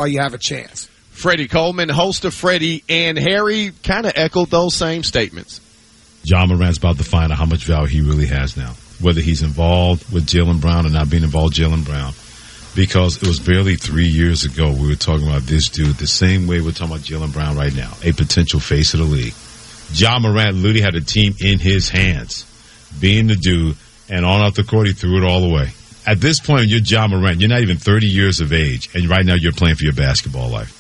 you have a chance. Freddie Coleman, host of Freddie and Harry, kind of echoed those same statements. Ja Morant's about to find out how much value he really has now, whether he's involved with Jaylen Brown or not being involved with Jaylen Brown. Because it was barely 3 years ago we were talking about this dude the same way we're talking about Jaylen Brown right now, a potential face of the league. Ja Morant literally had a team in his hands, being the dude, and on off the court he threw it all away. At this point, you're Ja Morant. You're not even 30 years of age, and right now you're playing for your basketball life.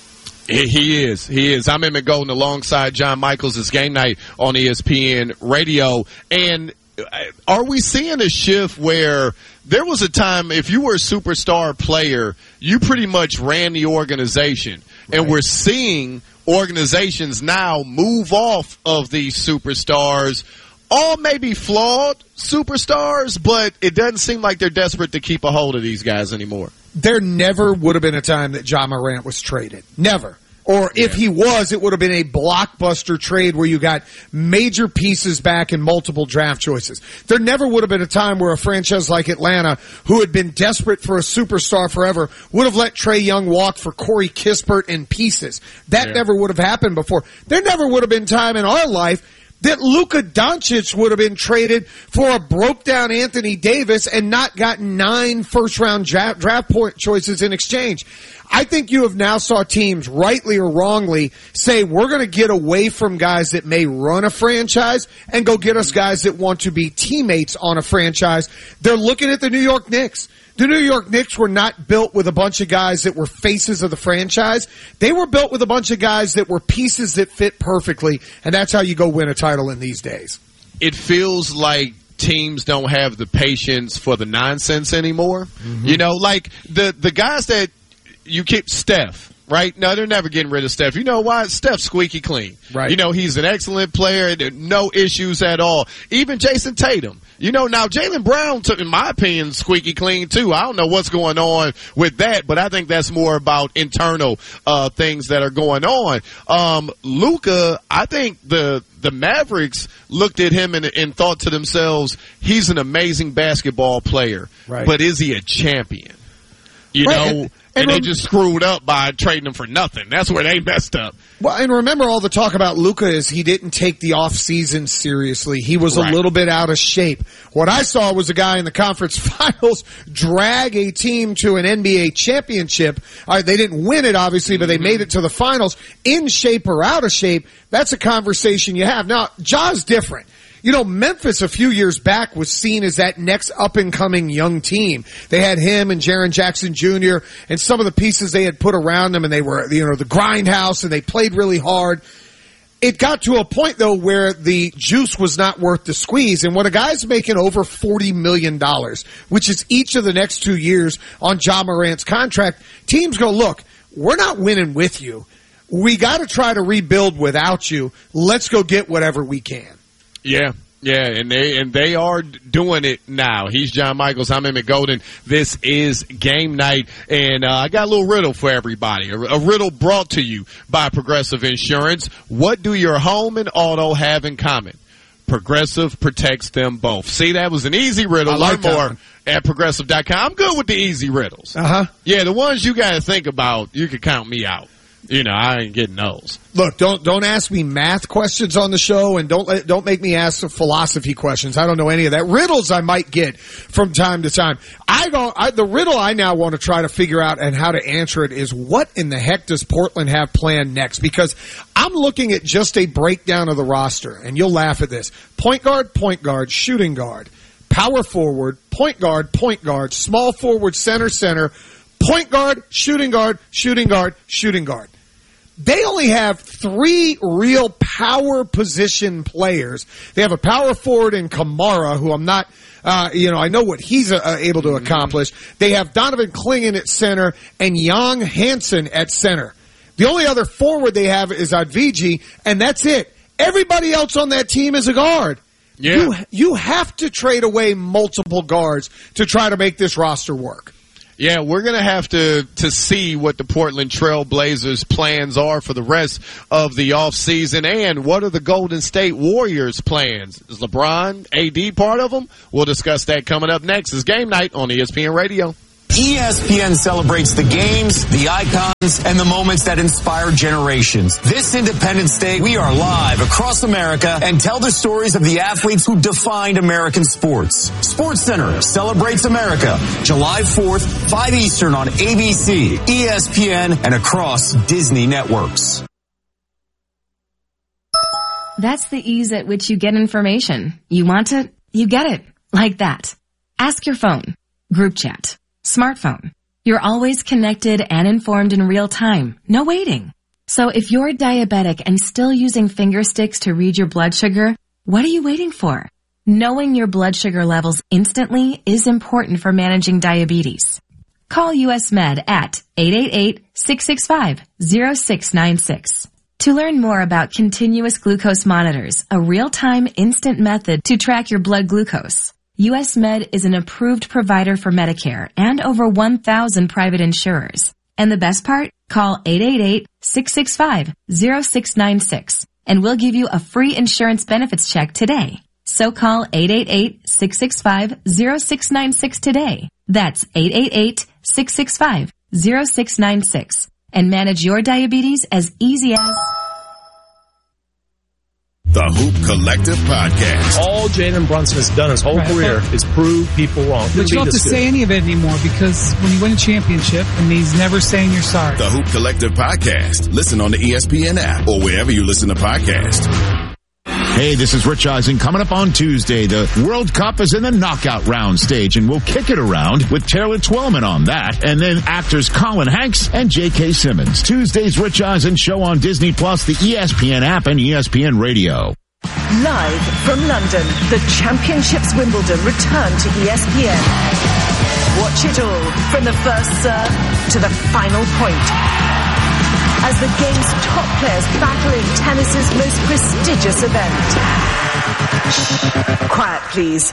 He is. I'm Emmett Golden alongside John Michaels. It's Game Night on ESPN Radio. And are we seeing a shift where there was a time if you were a superstar player, you pretty much ran the organization. Right. And we're seeing organizations now move off of these superstars, all maybe flawed superstars, but it doesn't seem like they're desperate to keep a hold of these guys anymore. There never would have been a time that Ja Morant was traded. Never. Or if he was, it would have been a blockbuster trade where you got major pieces back and multiple draft choices. There never would have been a time where a franchise like Atlanta, who had been desperate for a superstar forever, would have let Trae Young walk for Corey Kispert and pieces. That never would have happened before. There never would have been time in our life that Luka Doncic would have been traded for a broke-down Anthony Davis and not gotten 9 first-round draft point choices in exchange. I think you have now saw teams, rightly or wrongly, say we're going to get away from guys that may run a franchise and go get us guys that want to be teammates on a franchise. They're looking at the New York Knicks. The New York Knicks were not built with a bunch of guys that were faces of the franchise. They were built with a bunch of guys that were pieces that fit perfectly, and that's how you go win a title in these days. It feels like teams don't have the patience for the nonsense anymore. Mm-hmm. You know, like the guys that you keep, Steph, right? No, they're never getting rid of Steph. You know why? Steph's squeaky clean. Right. You know, he's an excellent player, no issues at all. Even Jason Tatum. You know, now Jaylen Brown took, in my opinion, squeaky clean too. I don't know what's going on with that, but I think that's more about internal things that are going on. Luka, I think the Mavericks looked at him and thought to themselves, he's an amazing basketball player, right, but is he a champion? You know, and they just screwed up by trading him for nothing. That's where they messed up. Well, and remember, all the talk about Luka is he didn't take the offseason seriously. He was a little bit out of shape. What I saw was a guy in the conference finals drag a team to an NBA championship. They didn't win it, obviously, but they made it to the finals. In shape or out of shape, that's a conversation you have. Now, Ja's different. You know, Memphis a few years back was seen as that next up-and-coming young team. They had him and Jaren Jackson Jr. and some of the pieces they had put around them, and they were, you know, the grindhouse, and they played really hard. It got to a point, though, where the juice was not worth the squeeze. And when a guy's making over $40 million, which is each of the next 2 years on Ja Morant's contract, teams go, look, we're not winning with you. We got to try to rebuild without you. Let's go get whatever we can. Yeah, and they are doing it now. He's John Michaels. I'm Emmett Golden. This is Game Night, and I got a little riddle for everybody. A riddle brought to you by Progressive Insurance. What do your home and auto have in common? Progressive protects them both. See, that was an easy riddle. Learn more at Progressive.com. I'm good with the easy riddles. Yeah, the ones you got to think about, you can count me out. You know, I ain't getting those. Look, don't ask me math questions on the show, and don't make me ask some philosophy questions. I don't know any of that. Riddles I might get from time to time. The riddle I now want to try to figure out and how to answer it is, what in the heck does Portland have planned next? Because I'm looking at just a breakdown of the roster, and you'll laugh at this. Point guard, shooting guard, power forward, point guard, small forward, center, point guard, shooting guard, shooting guard, shooting guard. They only have 3 real power position players. They have a power forward in Kamara, who I'm not, I know what he's able to accomplish. They have Donovan Clingan at center and Young Hansen at center. The only other forward they have is Adviji, and that's it. Everybody else on that team is a guard. Yeah. You have to trade away multiple guards to try to make this roster work. Yeah, we're going to have to see what the Portland Trail Blazers' plans are for the rest of the offseason, and what are the Golden State Warriors' plans. Is LeBron, AD part of them? We'll discuss that coming up next. It's Game Night on ESPN Radio. ESPN celebrates the games, the icons, and the moments that inspire generations. This Independence Day, we are live across America and tell the stories of the athletes who defined American sports. SportsCenter celebrates America, July 4th, 5 Eastern on ABC, ESPN, and across Disney networks. That's the ease at which you get information. You want it, you get it. Like that. Ask your phone. Group chat. Smartphone. You're always connected and informed in real time. No waiting. So if you're diabetic and still using finger sticks to read your blood sugar, what are you waiting for? Knowing your blood sugar levels instantly is important for managing diabetes. Call US Med at 888-665-0696. To learn more about continuous glucose monitors, a real-time instant method to track your blood glucose, US Med is an approved provider for Medicare and over 1,000 private insurers. And the best part? Call 888-665-0696 and we'll give you a free insurance benefits check today. So call 888-665-0696 today. That's 888-665-0696. And manage your diabetes as easy as... The Hoop Collective Podcast. All Jalen Brunson has done his whole career is prove people wrong. But you don't have to say any of it anymore because when you win a championship, it means never saying you're sorry. The Hoop Collective Podcast. Listen on the ESPN app or wherever you listen to podcasts. Hey, this is Rich Eisen. Coming up on Tuesday, the World Cup is in the knockout round stage, and we'll kick it around with Taylor Twellman on that, and then actors Colin Hanks and J.K. Simmons. Tuesday's Rich Eisen show on Disney Plus, the ESPN app, and ESPN Radio. Live from London, the Championships Wimbledon return to ESPN. Watch it all from the first serve to the final point, as the game's top players battle in tennis's most prestigious event. Shh, quiet please.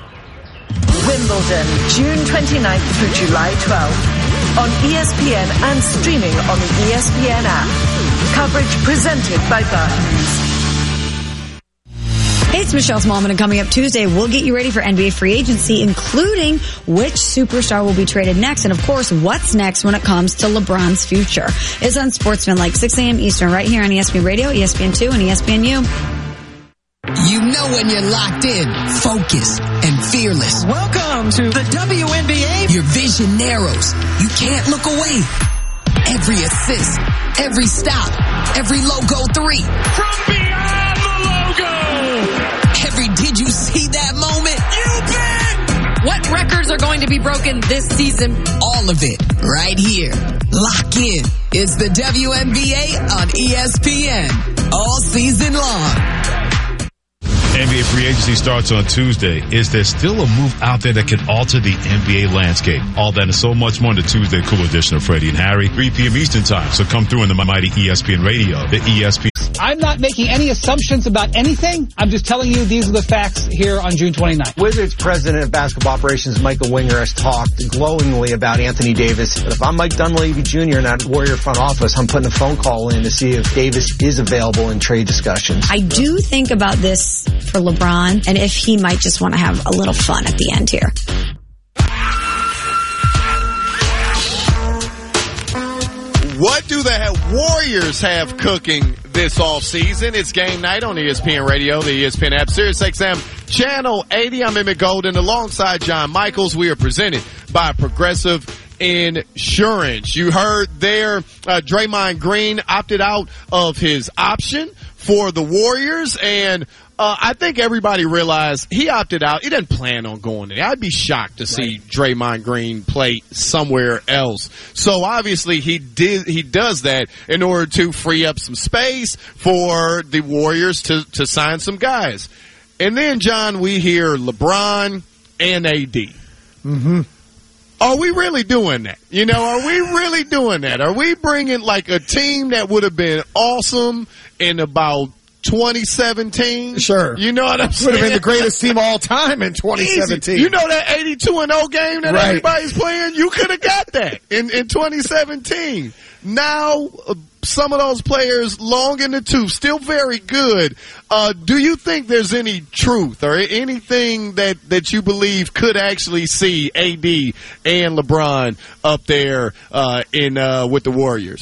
Wimbledon, June 29th through July 12th. On ESPN and streaming on the ESPN app. Coverage presented by Bartons. Hey, it's Michelle Smallman, and coming up Tuesday, we'll get you ready for NBA free agency, including which superstar will be traded next, and of course, what's next when it comes to LeBron's future. It's on Sportsman, 6 a.m. Eastern, right here on ESPN Radio, ESPN2, and ESPNU. You know when you're locked in, focused, and fearless. Welcome to the WNBA. Your vision narrows. You can't look away. Every assist, every stop, every logo three. From beyond the logo. Every did you see that moment? You bet. What records are going to be broken this season? All of it right here. Lock in. It's the WNBA on ESPN. All season long. NBA free agency starts on Tuesday. Is there still a move out there that can alter the NBA landscape? All that and so much more in the Tuesday Cool edition of Freddie and Harry, 3 p.m. Eastern Time. So come through in the mighty ESPN Radio, the ESPN. I'm not making any assumptions about anything. I'm just telling you these are the facts here on June 29th. Wizards president of basketball operations, Michael Winger, has talked glowingly about Anthony Davis. But if I'm Mike Dunleavy Jr. in that Warrior front office, I'm putting a phone call in to see if Davis is available in trade discussions. I do think about this for LeBron, and if he might just want to have a little fun at the end here. What do the Warriors have cooking this offseason? It's game night on ESPN Radio, the ESPN app, SiriusXM, Channel 80. I'm Emmett Golden alongside John Michaels. We are presented by Progressive Insurance. You heard there, Draymond Green opted out of his option for the Warriors, and I think everybody realized he opted out. He didn't plan on going there. I'd be shocked to see Draymond Green play somewhere else. So obviously he does that in order to free up some space for the Warriors to sign some guys. And then, John, we hear LeBron and AD. Mm-hmm. Are we really doing that? You know, are we really doing that? Are we bringing like a team that would have been awesome in about 2017? Sure. You know what I'm saying? Would have been the greatest team of all time in 2017. Easy. You know that 82-0 game that everybody's playing? You could have got that in 2017. Now, some of those players long in the tooth, still very good. Do you think there's any truth or anything that you believe could actually see AD and LeBron up there in with the Warriors?